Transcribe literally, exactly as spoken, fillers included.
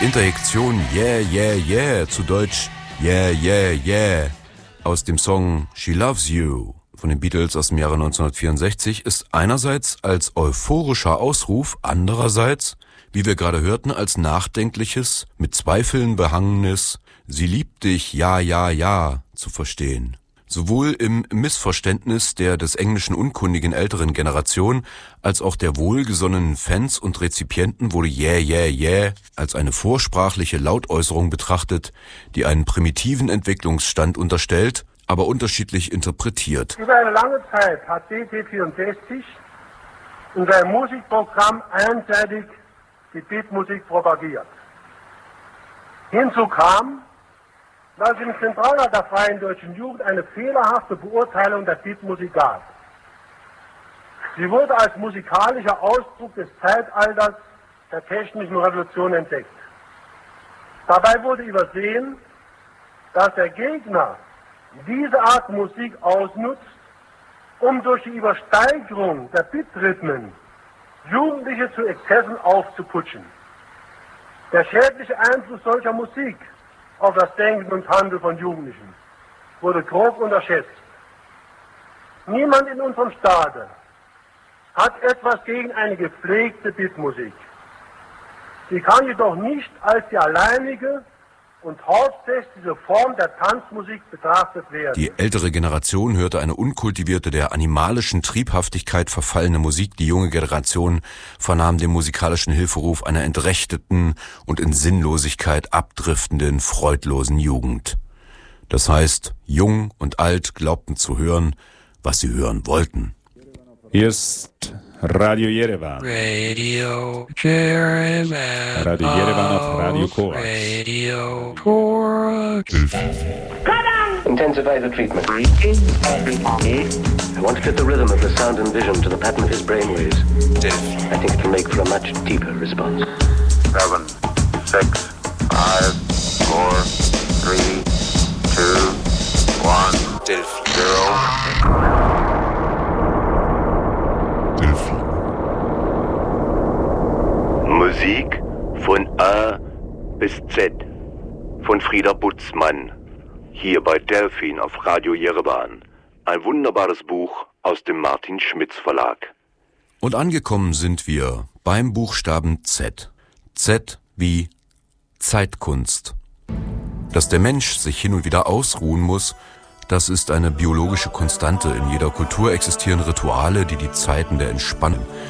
Interjektion Yeah, yeah, yeah, zu Deutsch Yeah, yeah, yeah, aus dem Song She Loves You von den Beatles aus dem Jahre neunzehnhundertvierundsechzig ist einerseits als euphorischer Ausruf, andererseits, wie wir gerade hörten, als nachdenkliches, mit Zweifeln behangenes Sie liebt dich, ja, ja, ja zu verstehen. Sowohl im Missverständnis der des Englischen unkundigen älteren Generation als auch der wohlgesonnenen Fans und Rezipienten wurde Yeah, yeah, yeah als eine vorsprachliche Lautäußerung betrachtet, die einen primitiven Entwicklungsstand unterstellt, aber unterschiedlich interpretiert. Über eine lange Zeit hat D T vierundsechzig in seinem Musikprogramm einseitig die Beatmusik propagiert. Hinzu kam, dass es im Zentralrat der Freien Deutschen Jugend eine fehlerhafte Beurteilung der Beatmusik gab. Sie wurde als musikalischer Ausdruck des Zeitalters der technischen Revolution entdeckt. Dabei wurde übersehen, dass der Gegner diese Art Musik ausnutzt, um durch die Übersteigerung der Bitrhythmen Jugendliche zu Exzessen aufzuputschen. Der schädliche Einfluss solcher Musik auf das Denken und Handeln von Jugendlichen wurde grob unterschätzt. Niemand in unserem Staate hat etwas gegen eine gepflegte Beatmusik. Sie kann jedoch nicht als die alleinige und hauptsächliche Form der Tanzmusik betrachtet werden. Die ältere Generation hörte eine unkultivierte, der animalischen Triebhaftigkeit verfallene Musik. Die junge Generation vernahm den musikalischen Hilferuf einer entrechteten und in Sinnlosigkeit abdriftenden, freudlosen Jugend. Das heißt, jung und alt glaubten zu hören, was sie hören wollten. Hier ist Radio Yerevan. Radio Yerevan. Radio Yerevan auf Radio Korax. Radio Korax. Intensify the treatment. I want to fit the rhythm of the sound and vision to the pattern of his brainwaves. I think it will make for a much deeper response. Seven, six, five, four, three, two, one, zero. Musik von A bis Z von Frieda Butzmann, hier bei Delphin auf Radio Yerevan. Ein wunderbares Buch aus dem Martin Schmitz Verlag. Und angekommen sind wir beim Buchstaben Z. Z wie Zeitkunst. Dass der Mensch sich hin und wieder ausruhen muss, das ist eine biologische Konstante. In jeder Kultur existieren Rituale, die die Zeiten der Entspannung